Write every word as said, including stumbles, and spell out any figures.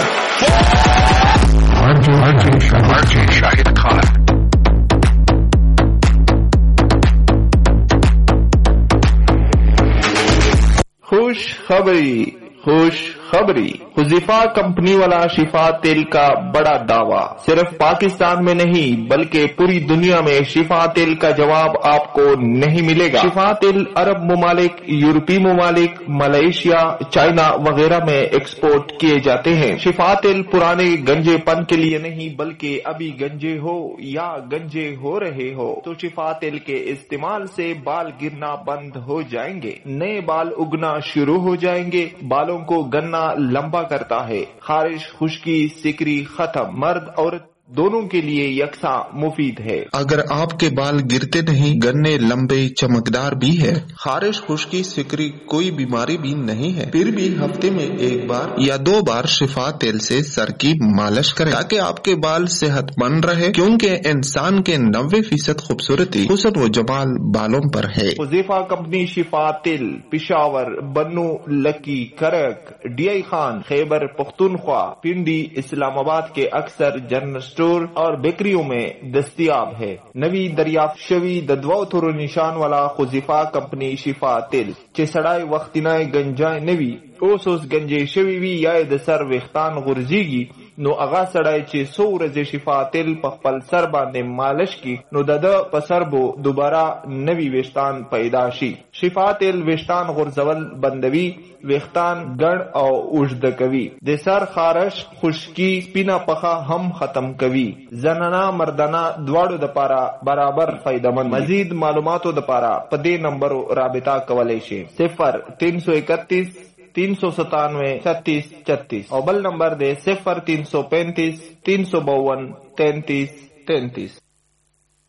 शाहिद खान। खुश खबरी, खुश खबरी। हुज़ैफा कंपनी वाला शिफा तेल का बड़ा दावा। सिर्फ पाकिस्तान में नहीं बल्कि पूरी दुनिया में शिफा तेल का जवाब आपको नहीं मिलेगा। शिफा तेल अरब ममालिक, यूरोपीय ममालिक, मलेशिया, चाइना वगैरह में एक्सपोर्ट किए जाते हैं। शिफा तेल पुराने गंजेपन के लिए नहीं बल्कि अभी गंजे हो या गंजे हो रहे हो तो शिफा तेल के इस्तेमाल से बाल गिरना बंद हो जाएंगे, नए बाल उगना शुरू हो जाएंगे। बालों को गन्ना लंबा करता है, खारिश, खुश्की, सिकरी खत्म। मर्द औरत दोनों के लिए यकसा मुफीद है। अगर आपके बाल गिरते नहीं, गन्ने लंबे चमकदार भी है, खारिश, खुश्की, सिकरी कोई बीमारी भी नहीं है, फिर भी हफ्ते में एक बार या दो बार शिफा तेल से सर की मालिश करें ताकि आपके बाल सेहतमंद रहे, क्योंकि इंसान के नब्बे फीसद खूबसूरती हुस्न व जमाल बालों पर है। हुज़ैफा कंपनी शिफा तेल पिशावर, बन्नू, लकी, करक, डीआई खान, खैबर पख्तूनख्वा, पिंडी, इस्लामाबाद के अक्सर जनरल स्टोर और बेकरियों में दस्तियाब है। नवी दरियाफ्त शवी ददवाउथुर निशान वाला हुज़ैफा कंपनी शिफा तेल चेसड़ाई वक्तिनाए गंजाए नवी ओसोस गंजे शवी वी याय दसर वेख्तान गुर्जीगी नो अगा सड़ाई चे सो रजे शिफा तेल पखपल सर बांधे मालिश की नो दद पसरबो दोबारा नवी वेश्तान पैदाशी। शिफा तेल वेश्तान गुर्जवल बंदवी, वेख्तान गण और उजद कवी, दे सर खारश, खुश्की, पिना पखा हम खत्म कवी। जनाना मर्दाना द्वाड़ो दपारा बराबर फायदामंद। मजीद मालूमातो दपारा पदे नंबर राबिता कवलेशे सिफर तीन सौ इकतीस तीन सौ सतानवे छत्तीस छत्तीस और बल नंबर दे सिफर तीन सौ पैंतीस तीन सौ बावन तैंतीस तैंतीस।